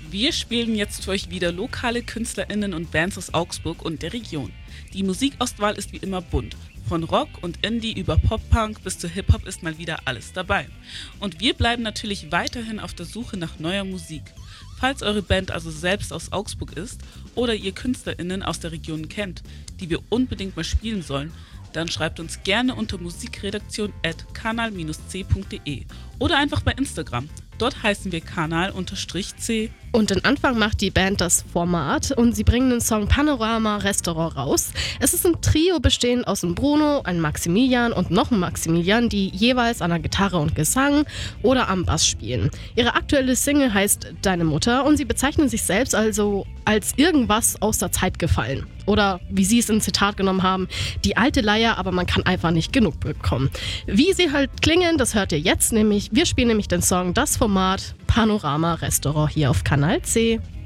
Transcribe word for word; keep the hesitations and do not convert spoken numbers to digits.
Wir spielen jetzt für euch wieder lokale KünstlerInnen und Bands aus Augsburg und der Region. Die Musikauswahl ist wie immer bunt. Von Rock und Indie über Pop-Punk bis zu Hip-Hop ist mal wieder alles dabei. Und wir bleiben natürlich weiterhin auf der Suche nach neuer Musik. Falls eure Band also selbst aus Augsburg ist oder ihr KünstlerInnen aus der Region kennt, die wir unbedingt mal spielen sollen, dann schreibt uns gerne unter musikredaktion at kanal c punkt de oder einfach bei Instagram. Dort heißen wir kanal-c. Und den Anfang macht die Band das Format und sie bringen den Song Panorama Restaurant raus. Es ist ein Trio bestehend aus einem Bruno, einem Maximilian und noch einem Maximilian, die jeweils an der Gitarre und Gesang oder am Bass spielen. Ihre aktuelle Single heißt Deine Mutter und sie bezeichnen sich selbst also als irgendwas aus der Zeit gefallen. Oder wie sie es in Zitat genommen haben, die alte Leier, aber man kann einfach nicht genug bekommen. Wie sie halt klingen, das hört ihr jetzt nämlich. Wir spielen nämlich den Song Das Format Panorama Restaurant hier auf Kanal C.